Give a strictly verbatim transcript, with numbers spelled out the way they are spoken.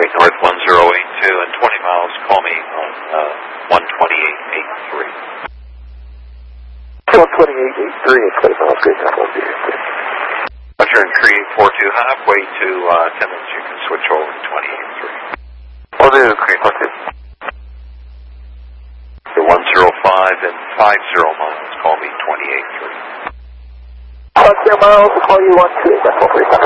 North one zero eight two and twenty miles, call me on uh, one twenty-eight eighty-three. one twenty-eight eighty-three and twenty miles, great now, one zero eight. Roger, and Creed four two, halfway to uh, Timmins, you can switch over to twenty-eight three. one zero, Creed four two. The one zero five and five zero miles, call me twenty-eight three. five zero miles, call you one two eight, that's one three five.